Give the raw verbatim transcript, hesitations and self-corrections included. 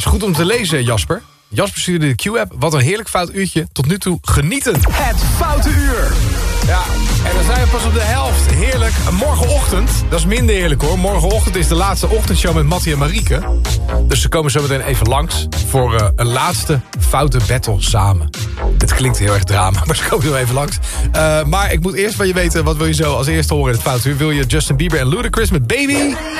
is goed om te lezen, Jasper. Jasper stuurde de Q-app. Wat een heerlijk fout uurtje. Tot nu toe genieten. Het Foute Uur. Ja, en dan zijn we pas op de helft. Heerlijk. Morgenochtend, dat is minder heerlijk hoor. Morgenochtend is de laatste ochtendshow met Mattie en Marieke. Dus ze komen zo meteen even langs voor uh, een laatste foute battle samen. Het klinkt heel erg drama, maar ze komen zo even langs. Uh, maar ik moet eerst van je weten, wat wil je zo als eerste horen in het Foute Uur? Wil je Justin Bieber en Ludacris met Baby?